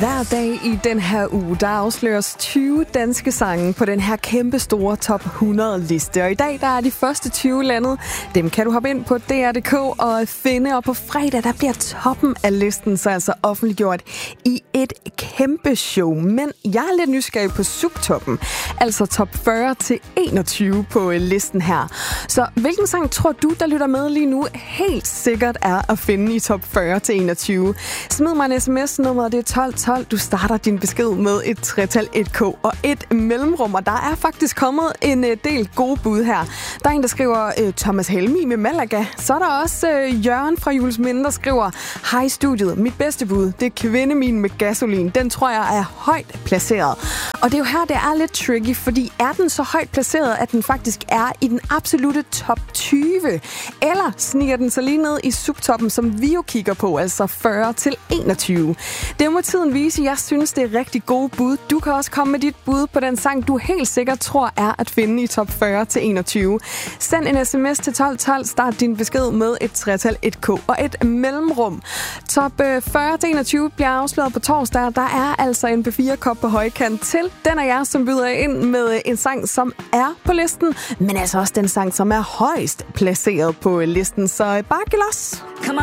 Hver dag i den her uge, der afsløres 20 danske sange på den her kæmpe store top 100-liste. Og i dag, der er de første 20 landet. Dem kan du hoppe ind på DR.dk og finde. Og på fredag, der bliver toppen af listen så altså offentliggjort i et kæmpe show. Men jeg er lidt nysgerrig på subtoppen, altså top 40 til 21 på listen her. Så hvilken sang tror du, der lytter med lige nu, helt sikkert er at finde i top 40 til 21? Smid mig en sms, nummeret det er 1212. Du starter din besked med et tretal, et K og et mellemrum. Og der er faktisk kommet en del gode bud her. Der er en, der skriver Thomas Helmig med Malaga. Så er der også Jørgen fra Juelsminde, der skriver: Hej studiet, mit bedste bud, det er Kvindemin med Gasolin. Den tror jeg er højt placeret. Og det er jo her, det er lidt tricky, fordi er den så højt placeret, at den faktisk er i den absolute top 20? Eller sniger den så lige ned i subtoppen, som vi jo kigger på, altså 40 til 21? Det må tiden vise. Jeg synes, det er rigtig gode bud. Du kan også komme med dit bud på den sang, du helt sikkert tror er at finde i top 40 til 21. Send en sms til 1212. Start din besked med et tretal, et K og et mellemrum. Top 40 til 21 bliver afsløret på torsdag. Der er altså en B4-kop på højkant til. Den er jeg, som byder ind med en sang, som er på listen, men altså også den sang, som er højst placeret på listen. Så bare giv los.